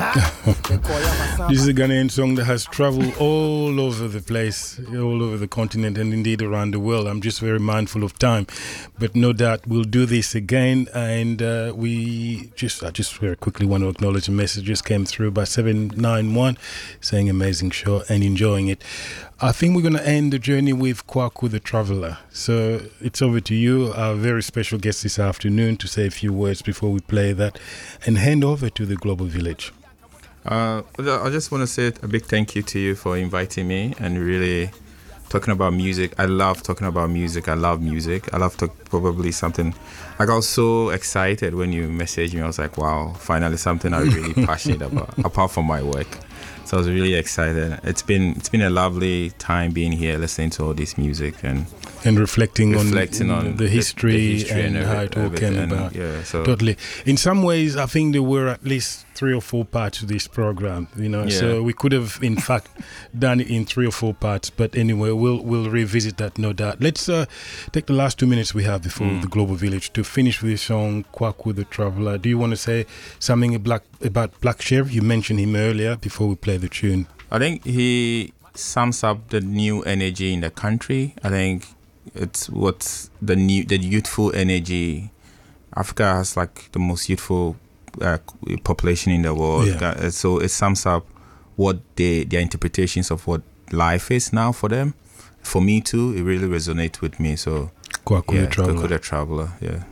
This is a Ghanaian song that has traveled all over the place, all over the continent, and indeed around the world. I'm just very mindful of time, but no doubt we'll do this again. And I just very quickly want to acknowledge a message just came through by 791 saying amazing show and enjoying it. I think we're going to end the journey with Kwaku the Traveller. So it's over to you, our very special guest this afternoon, to say a few words before we play that and hand over to the Global Village. I just want to say a big thank you to you for inviting me and really talking about music. I love talking about music. I love music. I love probably something. I got so excited when you messaged me. I was like, wow, finally something I'm really passionate about, apart from my work. So I was really excited. It's been a lovely time being here, listening to all this music and reflecting on the history and how it all came about. Yeah, so totally. In some ways, I think there were at least 3 or 4 parts to this program. So we could have, in fact, done it in 3 or 4 parts. But anyway, we'll revisit that, no doubt. Let's take the last 2 minutes we have before the Global Village to finish with the song Kwaku the Traveller. Do you want to say something about Black Sheriff? You mentioned him earlier before we play the tune. I think he sums up the new energy in the country. I think it's what's the youthful energy. Africa has like the most youthful population in the world. Yeah. So it sums up what their interpretations of what life is now for them. For me too, it really resonates with me. So Kwaku the Traveller. Kwaku the Traveller, yeah.